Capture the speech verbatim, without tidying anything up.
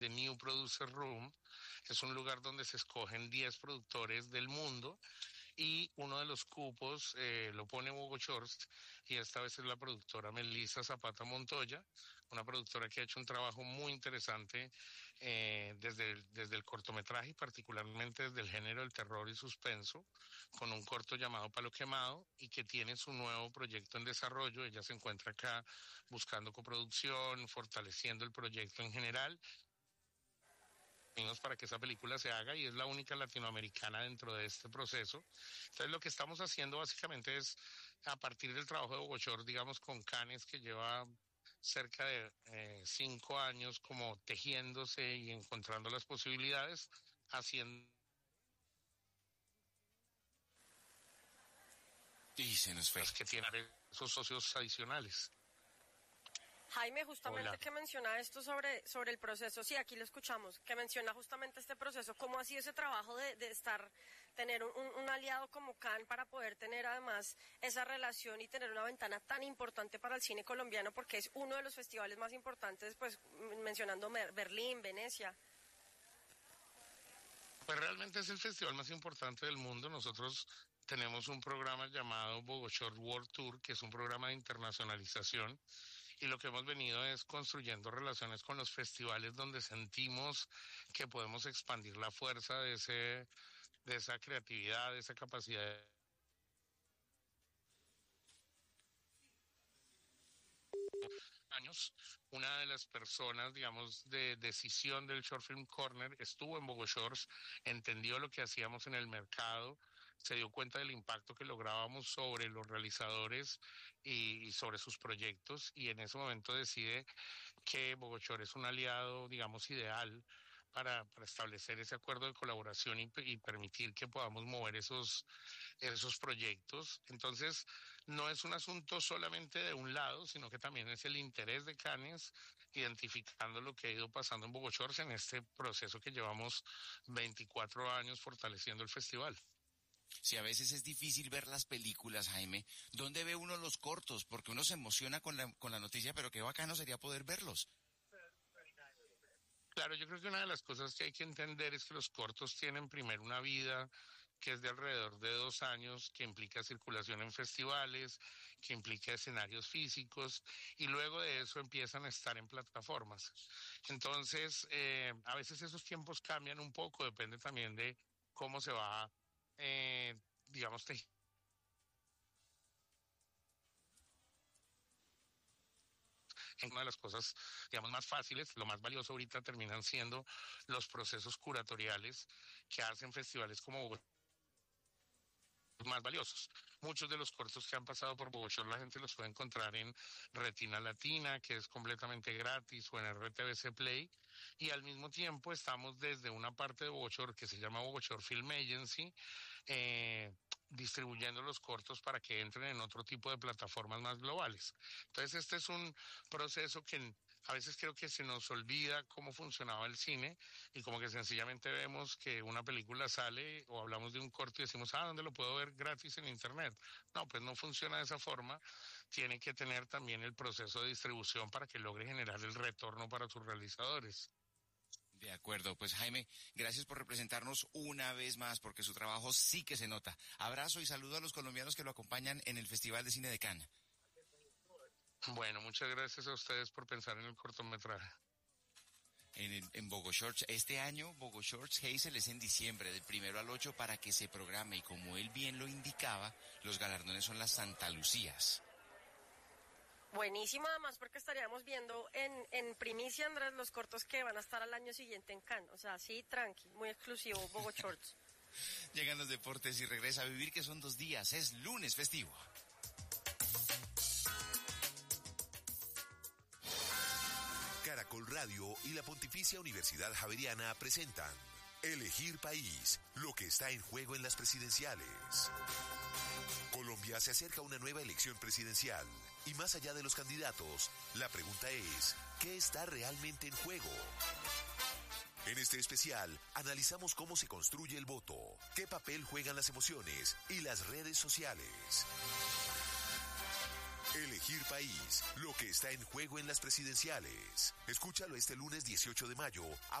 The New Producer Room. Es un lugar donde se escogen diez productores del mundo y uno de los cupos eh, lo pone Bogo Shorts, y esta vez es la productora Melissa Zapata Montoya, una productora que ha hecho un trabajo muy interesante eh, desde, el, desde el cortometraje y particularmente desde el género del terror y suspenso, con un corto llamado Palo Quemado, y que tiene su nuevo proyecto en desarrollo. Ella se encuentra acá buscando coproducción, fortaleciendo el proyecto en general para que esa película se haga, y es la única latinoamericana dentro de este proceso. Entonces lo que estamos haciendo básicamente es, a partir del trabajo de Bogo Shorts, digamos con Cannes, que lleva cerca de eh, cinco años como tejiéndose y encontrando las posibilidades, haciendo y se nos fue. Que tienen esos socios adicionales. Jaime, justamente Hola. que menciona esto sobre, sobre el proceso, sí, aquí lo escuchamos, que menciona justamente este proceso, cómo ha sido ese trabajo de, de estar, tener un, un aliado como Cannes para poder tener además esa relación y tener una ventana tan importante para el cine colombiano, porque es uno de los festivales más importantes, pues mencionando Berlín, Venecia. Pues realmente es el festival más importante del mundo. Nosotros tenemos un programa llamado Bogo Shorts World Tour, que es un programa de internacionalización, y lo que hemos venido es construyendo relaciones con los festivales donde sentimos que podemos expandir la fuerza de ese, de esa creatividad, de esa capacidad de años. Una de las personas, digamos, de decisión del Short Film Corner estuvo en Bogo Shorts, entendió lo que hacíamos en el mercado, se dio cuenta del impacto que lográbamos sobre los realizadores y, y sobre sus proyectos, y en ese momento decide que Bogo Shorts es un aliado, digamos, ideal para, para establecer ese acuerdo de colaboración y, y permitir que podamos mover esos, esos proyectos. Entonces, no es un asunto solamente de un lado, sino que también es el interés de Cannes, identificando lo que ha ido pasando en Bogo Shorts en este proceso que llevamos veinticuatro años fortaleciendo el festival. Si a veces es difícil ver las películas, Jaime, ¿dónde ve uno los cortos? Porque uno se emociona con la, con la noticia, pero qué bacano sería poder verlos. Claro, yo creo que una de las cosas que hay que entender es que los cortos tienen primero una vida que es de alrededor de dos años, que implica circulación en festivales, que implica escenarios físicos, y luego de eso empiezan a estar en plataformas. Entonces, eh, a veces esos tiempos cambian un poco, depende también de cómo se va, eh, digamos, tejiendo. En una de las cosas, digamos, más fáciles, lo más valioso ahorita terminan siendo los procesos curatoriales que hacen festivales como Bogotá más valiosos. Muchos de los cortos que han pasado por Bogo Shorts la gente los puede encontrar en Retina Latina, que es completamente gratis, o en R T V C Play, y al mismo tiempo estamos desde una parte de Bogo Shorts que se llama Bogo Shorts Film Agency, eh, distribuyendo los cortos para que entren en otro tipo de plataformas más globales. Entonces este es un proceso que a veces creo que se nos olvida cómo funcionaba el cine, y como que sencillamente vemos que una película sale o hablamos de un corto y decimos, ah, ¿dónde lo puedo ver gratis en internet? No, pues no funciona de esa forma. Tiene que tener también el proceso de distribución para que logre generar el retorno para sus realizadores. De acuerdo, pues Jaime, gracias por representarnos una vez más, porque su trabajo sí que se nota. Abrazo y saludo a los colombianos que lo acompañan en el Festival de Cine de Cannes. Bueno, muchas gracias a ustedes por pensar en el cortometraje. En, el, en Bogo Shorts, este año Bogo Shorts Hazel es en diciembre, del primero al ocho, para que se programe, y como él bien lo indicaba, los galardones son las Santa Lucías. Buenísimo, además, porque estaríamos viendo en, en primicia, Andrés, los cortos que van a estar al año siguiente en Cannes. O sea, sí, tranqui, muy exclusivo, Bogo Shorts. Llegan los deportes y regresa a vivir, que son dos días, es lunes festivo. Caracol Radio y la Pontificia Universidad Javeriana presentan Elegir País, lo que está en juego en las presidenciales. Colombia se acerca a una nueva elección presidencial, y más allá de los candidatos, la pregunta es, ¿qué está realmente en juego? En este especial, analizamos cómo se construye el voto, qué papel juegan las emociones y las redes sociales. Elegir país, lo que está en juego en las presidenciales. Escúchalo este lunes dieciocho de mayo a